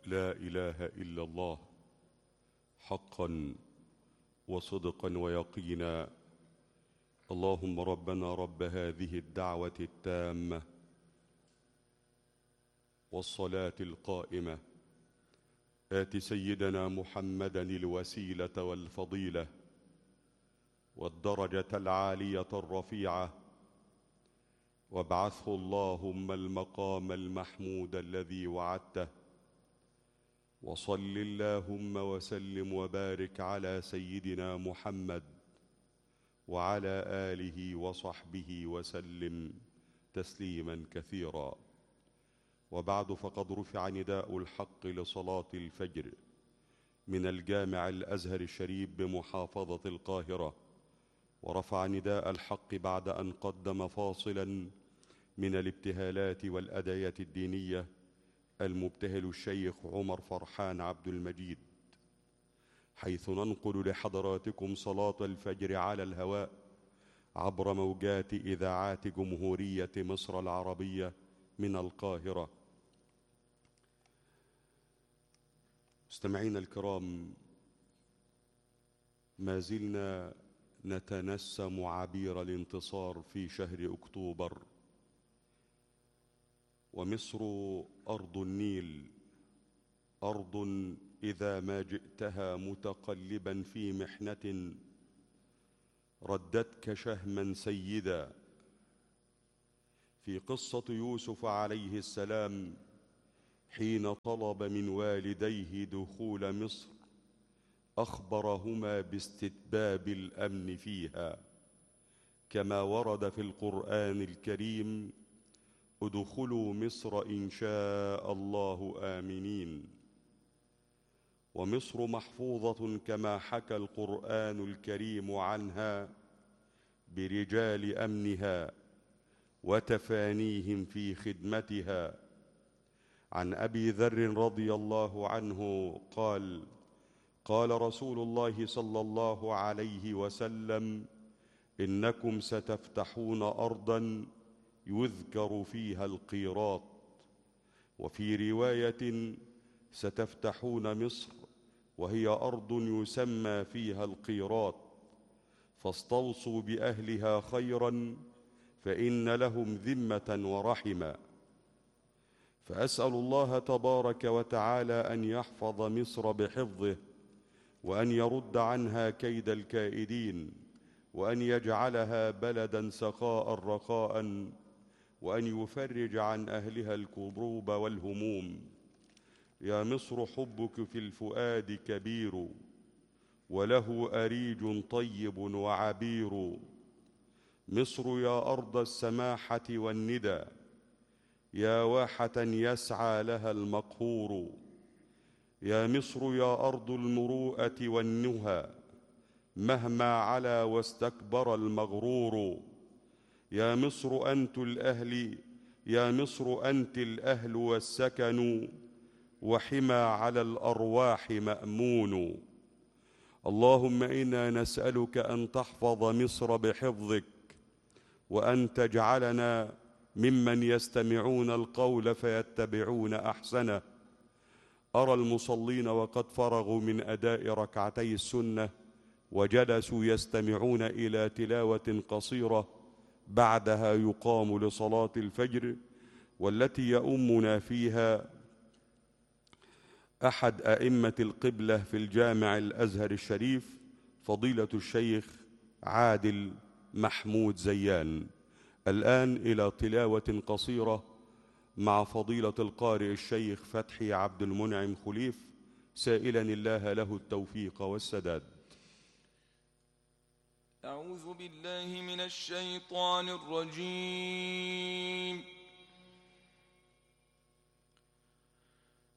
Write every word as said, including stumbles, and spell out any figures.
لا إله إلا الله حقا وصدقا ويقينا. اللهم ربنا رب هذه الدعوة التامة والصلاة القائمة، آت سيدنا محمدا الوسيلة والفضيلة والدرجة العالية الرفيعة، وابعثه اللهم المقام المحمود الذي وعدته. وصل اللهم وسلم وبارك على سيدنا محمد وعلى آله وصحبه وسلم تسليما كثيرا. وبعد، فقد رفع نداء الحق لصلاة الفجر من الجامع الأزهر الشريف بمحافظة القاهرة، ورفع نداء الحق بعد أن قدم فاصلا من الابتهالات والأدعية الدينية المبتهل الشيخ عمر فرحان عبد المجيد، حيث ننقل لحضراتكم صلاة الفجر على الهواء عبر موجات إذاعات جمهورية مصر العربية من القاهرة. مستمعينا الكرام، ما زلنا نتنسم عبير الانتصار في شهر أكتوبر، ومصر أرض النيل، أرض إذا ما جئتها متقلبا في محنة ردتك شهما سيدا. في قصة يوسف عليه السلام حين طلب من والديه دخول مصر أخبرهما باستتباب الأمن فيها، كما ورد في القرآن الكريم: ادخلوا مصر إن شاء الله آمنين. ومصر محفوظة كما حكى القرآن الكريم عنها برجال أمنها وتفانيهم في خدمتها. عن أبي ذر رضي الله عنه قال: قال رسول الله صلى الله عليه وسلم: إنكم ستفتحون أرضا يذكر فيها القيراط. وفي رواية: ستفتحون مصر وهي أرض يسمى فيها القيراط، فاستوصوا بأهلها خيرا فإن لهم ذمة ورحما. فأسأل الله تبارك وتعالى أن يحفظ مصر بحفظه، وأن يرد عنها كيد الكائدين، وأن يجعلها بلدا سخاء رخاء، وأن يفرج عن أهلها الكروب والهموم. يا مصر حبك في الفؤاد كبير، وله أريج طيب وعبير. مصر يا أرض السماحة والندى، يا واحة يسعى لها المقهور. يا مصر يا أرض المروءة والنهى، مهما علا واستكبر المغرور. يا مصر أنت الأهل، يا مصر أنت الأهل والسكن، وحمى على الأرواح مأمون. اللهم إنا نسألك أن تحفظ مصر بحفظك، وأن تجعلنا ممن يستمعون القول فيتبعون أحسنه. أرى المصلين وقد فرغوا من أداء ركعتي السنة وجلسوا يستمعون إلى تلاوة قصيرة، بعدها يقام لصلاة الفجر، والتي يؤمنا فيها أحد أئمة القبلة في الجامع الأزهر الشريف، فضيلة الشيخ عادل محمود زيان. الآن إلى تلاوة قصيرة مع فضيلة القارئ الشيخ فتحي عبد المنعم خليف، سائلا الله له التوفيق والسداد. أعوذ بالله من الشيطان الرجيم.